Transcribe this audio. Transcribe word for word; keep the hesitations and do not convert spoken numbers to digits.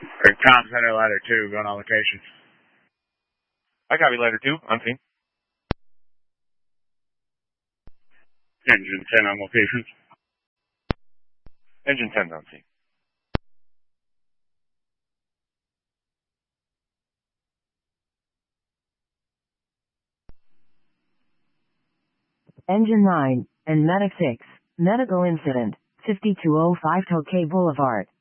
Or Tom Center Ladder two, going on location. I copy Ladder two, on scene. Engine ten on location. Engine ten's on scene. Engine nine and Medic six. Medical incident, fifty-two oh five Tokay Boulevard.